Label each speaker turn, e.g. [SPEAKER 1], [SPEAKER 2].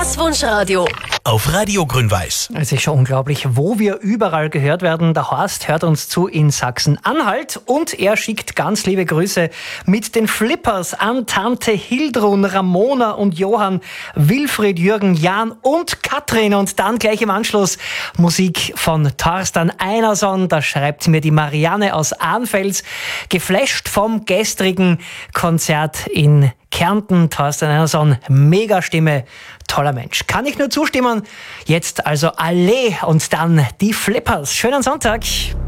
[SPEAKER 1] Das Wunschradio.
[SPEAKER 2] Auf Radio Grün-Weiß.
[SPEAKER 3] Es ist schon unglaublich, wo wir überall gehört werden. Der Horst hört uns zu in Sachsen-Anhalt und er schickt ganz liebe Grüße mit den Flippers an Tante Hildrun, Ramona und Johann, Wilfried, Jürgen, Jan und Katrin. Und dann gleich im Anschluss Musik von Thorsten Einerson. Da schreibt mir die Marianne aus Arnfels, geflasht vom gestrigen Konzert in Kärnten. Thorsten Einerson, mega Stimme, toller Mensch. Kann ich nur zustimmen. Jetzt also Allee und dann die Flippers. Schönen Sonntag.